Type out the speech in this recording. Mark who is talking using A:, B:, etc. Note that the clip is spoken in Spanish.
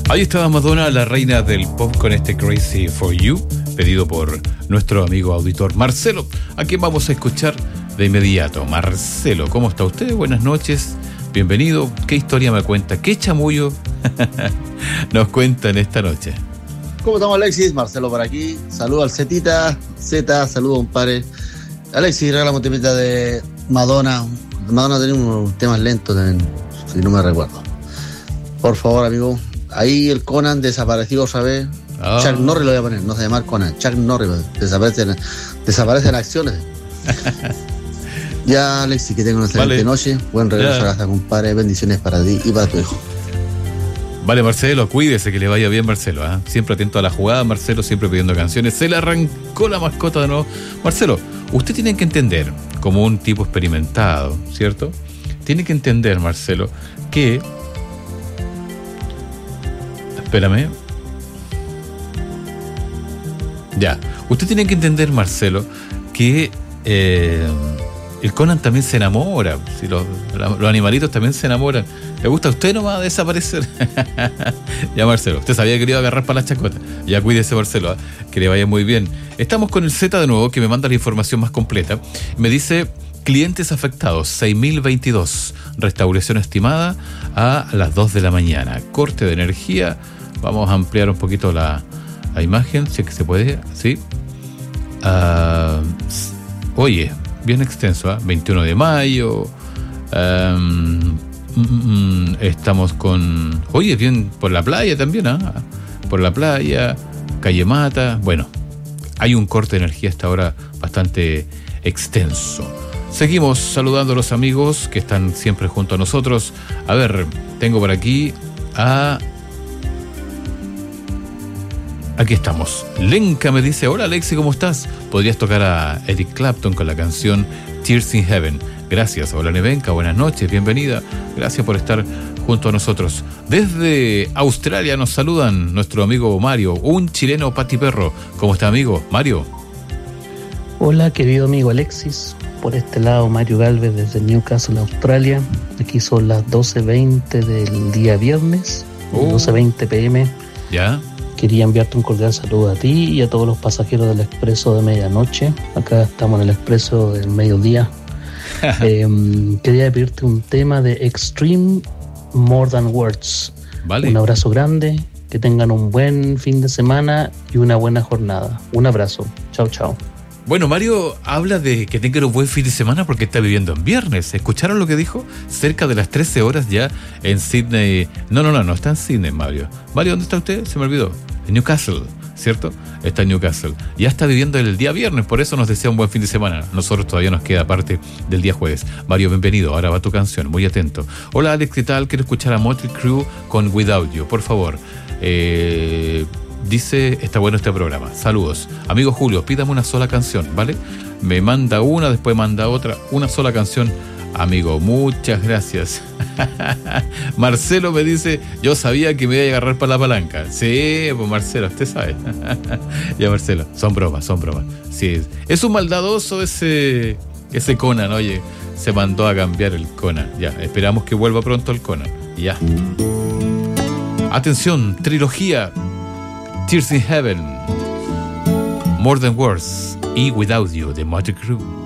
A: Ahí estaba Madonna, la reina del pop, con este Crazy for You, pedido por nuestro amigo auditor Marcelo, a quien vamos a escuchar de inmediato. Marcelo, ¿cómo está usted? Buenas noches, bienvenido. ¿Qué historia me cuenta? ¿Qué chamullo nos cuenta en esta noche?
B: ¿Cómo estamos, Alexis? Marcelo por aquí. Saludo al Zetita. Zeta, saludo, compadre. Alexis, regala un temita de Madonna. Madonna tenía unos temas lentos también, si no me recuerdo. Por favor, amigo. Ahí el Conan desapareció otra vez. Oh. Chuck Norris lo voy a poner, no se llama Conan. Chuck Norris, desaparecen acciones. Ya, Alexis, que tenga una excelente noche. Buen regreso a casa, compadre. Bendiciones para ti y para tu hijo.
A: Vale, Marcelo, cuídese, que le vaya bien, Marcelo, ¿eh? Siempre atento a la jugada, Marcelo, siempre pidiendo canciones. Se le arrancó la mascota de nuevo. Marcelo, usted tiene que entender, como un tipo experimentado, ¿cierto? Tiene que entender, Marcelo, que... Espérame. Ya. Usted tiene que entender, Marcelo, que el Conan también se enamora. Si los animalitos también se enamoran. ¿Le gusta a usted nomás desaparecer? Ya, Marcelo, usted sabía que le iba a agarrar para la chacota. Ya, cuídese, Marcelo, ¿eh? Que le vaya muy bien. Estamos con el Z de nuevo, que me manda la información más completa. Me dice... Clientes afectados, 6.022. Restauración estimada a las 2 de la mañana. Corte de energía. Vamos a ampliar un poquito la imagen, si es que se puede. ¿Sí? Oye, bien extenso, ¿eh? 21 de mayo. Estamos con... Oye, bien por la playa también, ¿eh? Por la playa, calle Mata. Bueno, hay un corte de energía hasta ahora bastante extenso. Seguimos saludando a los amigos que están siempre junto a nosotros. A ver, tengo por aquí a... Aquí estamos. Lenka me dice, hola Alexi, ¿cómo estás? Podrías tocar a Eric Clapton con la canción Tears in Heaven. Gracias. Hola Nevenka, buenas noches, bienvenida. Gracias por estar junto a nosotros. Desde Australia nos saludan nuestro amigo Mario, un chileno patiperro. ¿Cómo está, amigo? Mario.
C: Hola, querido amigo Alexis. Por este lado, Mario Galvez desde Newcastle, Australia. Aquí son las 12:20 del día viernes, 12:20 p.m.
A: ¿Ya?
C: Quería enviarte un cordial saludo a ti y a todos los pasajeros del Expreso de Medianoche. Acá estamos en el Expreso del Mediodía. Quería pedirte un tema de Extreme More Than Words.
A: Vale.
C: Un abrazo grande, que tengan un buen fin de semana y una buena jornada. Un abrazo. Chao, chao.
A: Bueno, Mario habla de que tenga un buen fin de semana porque está viviendo en viernes. ¿Escucharon lo que dijo? Cerca de las 13 horas ya en Sydney. No está en Sydney, Mario. Mario, ¿dónde está usted? Se me olvidó. En Newcastle, ¿cierto? Está en Newcastle. Ya está viviendo el día viernes, por eso nos desea un buen fin de semana. Nosotros todavía nos queda parte del día jueves. Mario, bienvenido. Ahora va tu canción, muy atento. Hola, Alex, ¿qué tal? Quiero escuchar a Motley Crue con Without You, por favor. Dice, está bueno este programa. Saludos. Amigo Julio, pídame una sola canción, ¿vale? Me manda una, después manda otra. Una sola canción. Amigo, muchas gracias. Marcelo me dice, yo sabía que me iba a agarrar para la palanca. Sí, pues Marcelo, usted sabe. Ya, Marcelo, son bromas. Sí, es un maldadoso ese Conan, oye. Se mandó a cambiar el Conan. Ya, esperamos que vuelva pronto el Conan. Ya. Atención, trilogía Tears in Heaven, More Than Words y Without You de Motley Crue.